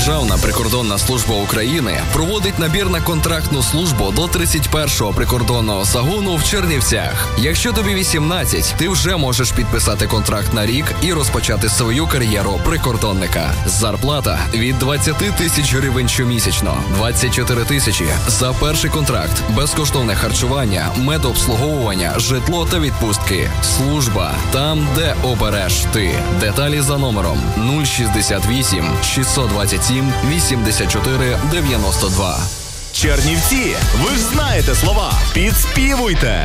Державна прикордонна служба України проводить набір на контрактну службу до 31-го прикордонного загону в Чернівцях. Якщо тобі 18, ти вже можеш підписати контракт на рік і розпочати свою кар'єру прикордонника. Зарплата від 20 тисяч гривень щомісячно, 24 тисячі за перший контракт, безкоштовне харчування, медобслуговування, житло та відпустки. Служба там, де обереш ти. Деталі за номером 068 627 84 92. Чернівці, ви ж знаєте слова. Підспівуйте.